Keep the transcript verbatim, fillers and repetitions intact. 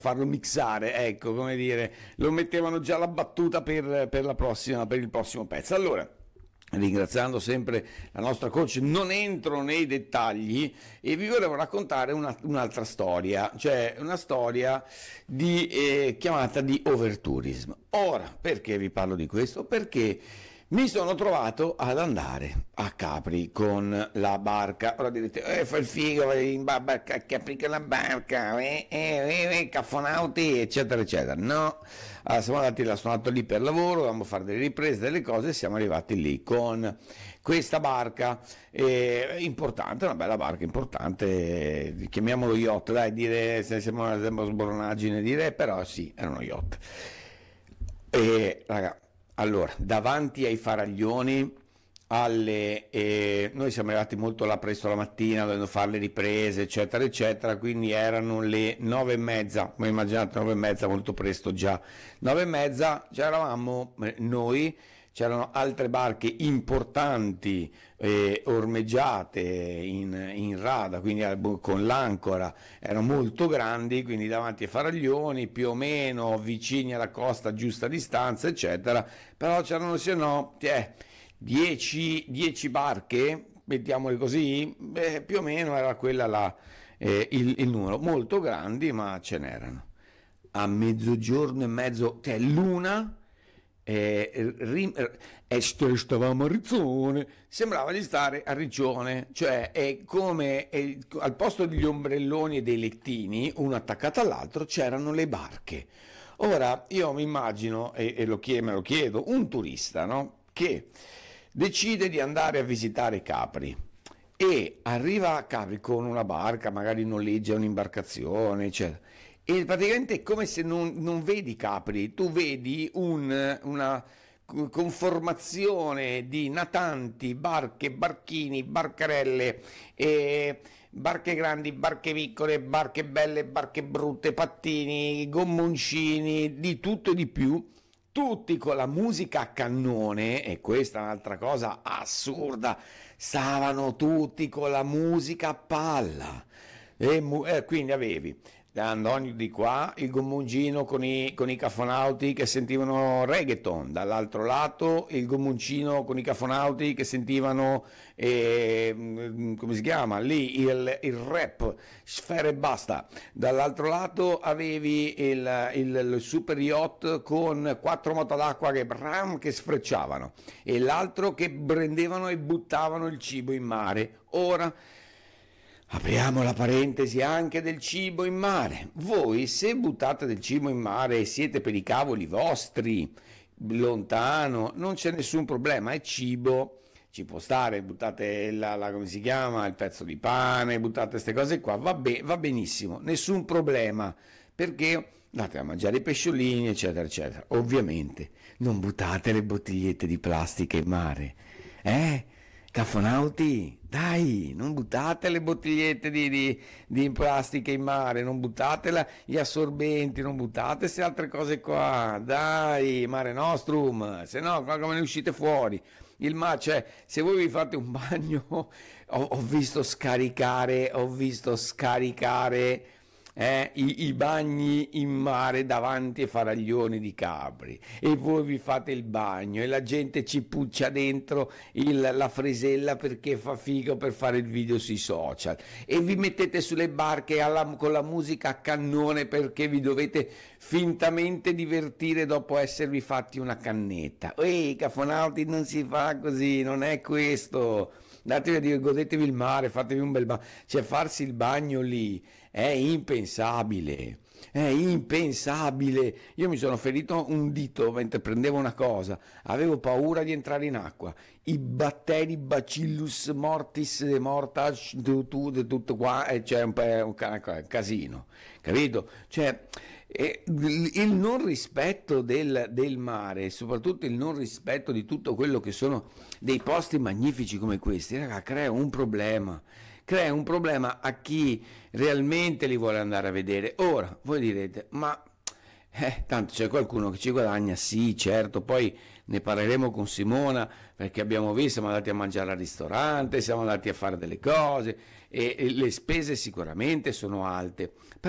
farlo mixare, ecco, come dire, lo mettevano già la battuta per, per la prossima, per il prossimo pezzo. Allora, ringraziando sempre la nostra coach, non entro nei dettagli e vi volevo raccontare una, un'altra storia, cioè una storia di, eh, chiamata di overtourism. Ora, perché vi parlo di questo? Perché mi sono trovato ad andare a Capri con la barca. Ora direte, eh, fa il figo, vai in barca, a Capri con la barca, eh, eh, eh, cafonauti, eccetera, eccetera. No, allora, siamo andati là, sono andato lì per lavoro, dovevamo fare delle riprese, delle cose, e siamo arrivati lì con questa barca eh, importante, una bella barca importante, eh, chiamiamolo yacht, dai, dire, se sembra una sboronaggine dire, però sì, era uno yacht. E, raga, allora, davanti ai faraglioni, alle, eh, noi siamo arrivati molto là presto la mattina, dovendo fare le riprese, eccetera, eccetera, quindi erano le nove e mezza, come immaginate, nove e mezza, molto presto già, nove e mezza, già eravamo eh, noi, c'erano altre barche importanti, eh, ormeggiate in, in rada, quindi con l'ancora, erano molto grandi, quindi davanti ai faraglioni, più o meno vicini alla costa, giusta distanza, eccetera, però c'erano, se no, eh, dieci, dieci barche, mettiamole così, beh, più o meno era quella là, eh, il, il numero, molto grandi, ma ce n'erano. A mezzogiorno e mezzo, cioè l'una, eh, rim, eh, stavamo a Rizzone, sembrava di stare a Riccione, cioè è come è, al posto degli ombrelloni e dei lettini, uno attaccato all'altro, c'erano le barche. Ora io mi immagino, e, e lo chiedo, me lo chiedo, un turista, no? Che decide di andare a visitare Capri e arriva a Capri con una barca, magari noleggia un'imbarcazione, eccetera. E praticamente è come se non, non vedi Capri, tu vedi un, una conformazione di natanti, barche, barchini, barcarelle, e barche grandi, barche piccole, barche belle, barche brutte, pattini, gommoncini, di tutto e di più, tutti con la musica a cannone, e questa è un'altra cosa assurda, stavano tutti con la musica a palla, e mu- eh, quindi avevi andando di qua il gommoncino con i, con i cafonauti che sentivano reggaeton, dall'altro lato il gommoncino con i cafonauti che sentivano eh, come si chiama lì il, il rap, sfera e basta, dall'altro lato avevi il, il, il super yacht con quattro moto d'acqua che, bram, che sfrecciavano, e l'altro che prendevano e buttavano il cibo in mare. Ora apriamo la parentesi anche del cibo in mare. Voi, se buttate del cibo in mare, siete per i cavoli vostri, lontano, non c'è nessun problema, è cibo, ci può stare, buttate la, la, come si chiama, il pezzo di pane, buttate queste cose qua, va, be- va benissimo, nessun problema, perché andate a mangiare i pesciolini, eccetera, eccetera. Ovviamente non buttate le bottigliette di plastica in mare, eh? Cafonauti, dai, non buttate le bottigliette di, di, di plastica in mare, non buttate la, gli assorbenti, non buttate queste altre cose qua, dai, Mare Nostrum, se no come ne uscite fuori? Il mare, cioè, se voi vi fate un bagno, ho, ho visto scaricare, ho visto scaricare eh, i, i bagni in mare davanti ai faraglioni di Capri, e voi vi fate il bagno e la gente ci puccia dentro il, la fresella perché fa figo per fare il video sui social, e vi mettete sulle barche alla, con la musica a cannone perché vi dovete fintamente divertire dopo esservi fatti una cannetta. Ehi, cafonauti, non si fa così, non è questo. Andatevi a dire, godetevi il mare, fatevi un bel bagno, cioè farsi il bagno lì è impensabile, è impensabile. Io mi sono ferito un dito mentre prendevo una cosa, avevo paura di entrare in acqua, i batteri Bacillus mortis mortas, tutto, tutto qua, e c'è un, un, un casino, capito? Cioè, eh, il non rispetto del, del mare, soprattutto il non rispetto di tutto quello che sono dei posti magnifici come questi, raga, crea un problema, crea un problema a chi realmente li vuole andare a vedere. Ora, voi direte, ma eh, tanto c'è qualcuno che ci guadagna, sì, certo, poi ne parleremo con Simona, perché abbiamo visto, siamo andati a mangiare al ristorante, siamo andati a fare delle cose, e, e le spese sicuramente sono alte,